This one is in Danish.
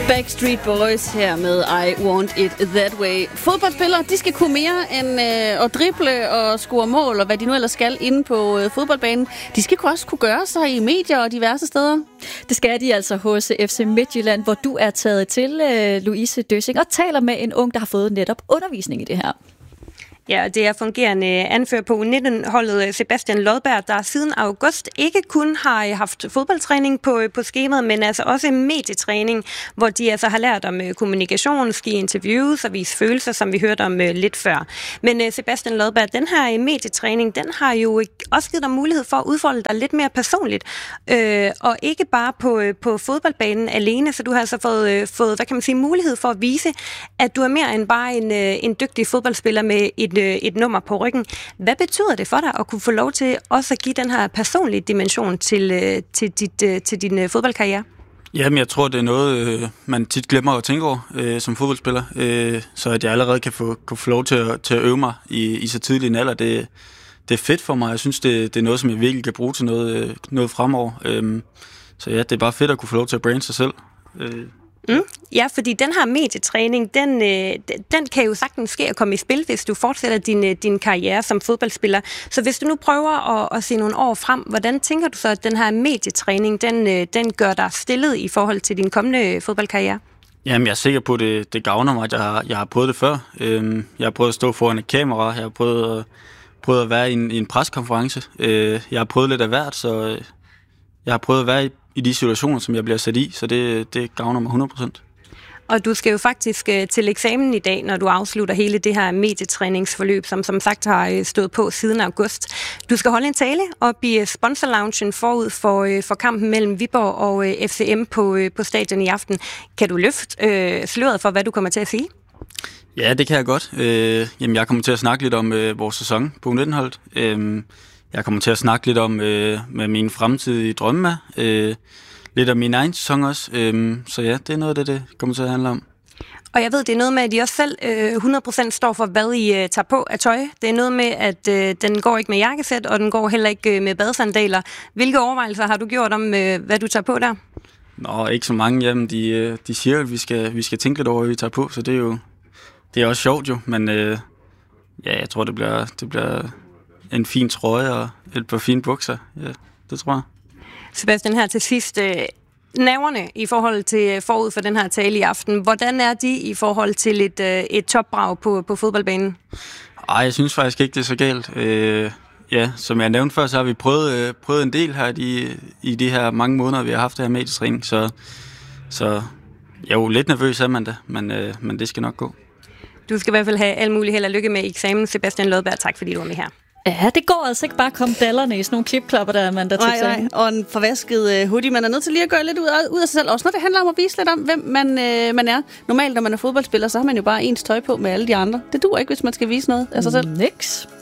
Backstreet Boys her med I Want It That Way. Fodboldspillere, de skal kunne mere end at drible og score mål, og hvad de nu ellers skal inde på fodboldbanen. De skal også kunne gøre sig i medier og diverse steder. Det skal de altså hos FC Midtjylland, hvor du er taget til, Louise Døssing, og taler med en ung, der har fået netop undervisning i det her. Ja, det er fungerende anfører på U19-holdet Sebastian Lodberg, der siden august ikke kun har haft fodboldtræning på skemaet, men altså også medietræning, hvor de altså har lært om kommunikation, ske interviews og vise følelser, som vi hørte om lidt før. Men Sebastian Lodberg, den her medietræning, den har jo også givet dig mulighed for at udfolde dig lidt mere personligt, og ikke bare på fodboldbanen alene, så du har altså fået hvad kan man sige, mulighed for at vise, at du er mere end bare en dygtig fodboldspiller med et nummer på ryggen. Hvad betyder det for dig at kunne få lov til også at give den her personlige dimension til din fodboldkarriere? Jamen, jeg tror, det er noget, man tit glemmer at tænke over som fodboldspiller. Så at jeg allerede kan få lov til at øve mig i så tidlig en alder, det er fedt for mig. Jeg synes, det er noget, som jeg virkelig kan bruge til noget fremover. Så ja, det er bare fedt at kunne få lov til at brande sig selv. Ja, fordi den her medietræning, den kan jo sagtens ske at komme i spil, hvis du fortsætter din karriere som fodboldspiller. Så hvis du nu prøver at se nogle år frem, hvordan tænker du så, at den her medietræning, den gør dig stillet i forhold til din kommende fodboldkarriere? Jamen, jeg er sikker på, at det gavner mig, at jeg har prøvet det før. Jeg har prøvet at stå foran et kamera, jeg har prøvet at være i en preskonference. Jeg har prøvet lidt af hvert, så jeg har prøvet at være i de situationer, som jeg bliver sat i, så det gavner mig 100%. Og du skal jo faktisk til eksamen i dag, når du afslutter hele det her medietræningsforløb, som sagt har stået på siden august. Du skal holde en tale op i sponsorloungen forud for kampen mellem Viborg og FCM på stadion i aften. Kan du løfte sløret for, hvad du kommer til at sige? Ja, det kan jeg godt. Jamen, jeg kommer til at snakke lidt om vores sæson på U19-holdet. Jeg kommer til at snakke lidt om med mine fremtidige drømme. Lidt om min egen sæson også. Så ja, det er noget af det kommer til at handle om. Og jeg ved, det er noget med, at de også selv 100% står for, hvad I tager på af tøj. Det er noget med, at den går ikke med jakkesæt, og den går heller ikke med badesandaler. Hvilke overvejelser har du gjort om, hvad du tager på der? Nå, ikke så mange. Jamen, de siger, at vi skal tænke lidt over, hvad vi tager på, så det er også sjovt jo. Men ja, jeg tror, det bliver en fin trøje og et par fine bukser. Ja, det tror jeg. Sebastian, her til sidst. Nerverne i forhold til forud for den her tale i aften, hvordan er de i forhold til et topbrag på fodboldbanen? Jeg synes faktisk ikke, det er så galt. Ja, som jeg nævnte før, så har vi prøvet en del her i de her mange måneder, vi har haft det her medietræning. Så jeg er jo lidt nervøs af man da, men det skal nok gå. Du skal i hvert fald have al mulig held og lykke med eksamen. Sebastian Lodberg, tak fordi du var med her. Ja, det går altså ikke bare at komme dallerne i sådan nogle klipklapper, der man der til eksamen. Og en forvasket hoodie. Man er nødt til lige at gøre lidt ud af sig selv. Også når det handler om at vise lidt om, hvem man er. Normalt, når man er fodboldspiller, så har man jo bare ens tøj på med alle de andre. Det duer ikke, hvis man skal vise noget af sig selv. Niks.